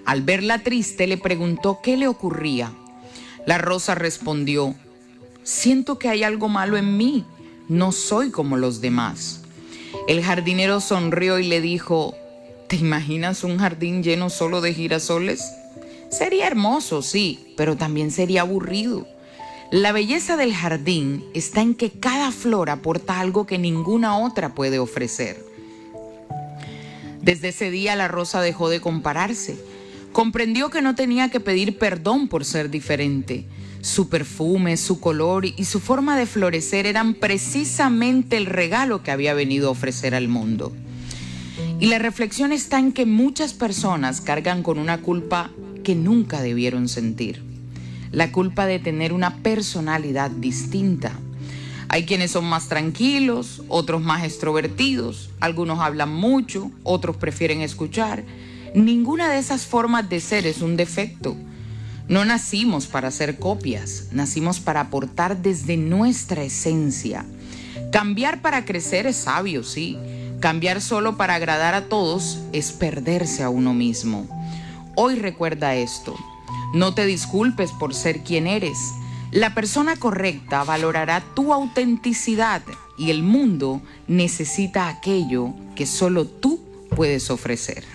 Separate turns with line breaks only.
Al verla triste, le preguntó qué le ocurría. La rosa respondió: siento que hay algo malo en mí, no soy como los demás. El jardinero sonrió y le dijo: ¿te imaginas un jardín lleno solo de girasoles? Sería hermoso, sí, pero también sería aburrido. La belleza del jardín está en que cada flor aporta algo que ninguna otra puede ofrecer. Desde ese día la rosa dejó de compararse. Comprendió que no tenía que pedir perdón por ser diferente. Su perfume, su color y su forma de florecer eran precisamente el regalo que había venido a ofrecer al mundo. Y la reflexión está en que muchas personas cargan con una culpa que nunca debieron sentir. La culpa de tener una personalidad distinta. Hay quienes son más tranquilos, otros más extrovertidos, algunos hablan mucho, otros prefieren escuchar. Ninguna de esas formas de ser es un defecto. No nacimos para ser copias, nacimos para aportar desde nuestra esencia. Cambiar para crecer es sabio, sí. Cambiar solo para agradar a todos es perderse a uno mismo. Hoy recuerda esto: no te disculpes por ser quien eres. La persona correcta valorará tu autenticidad y el mundo necesita aquello que solo tú puedes ofrecer.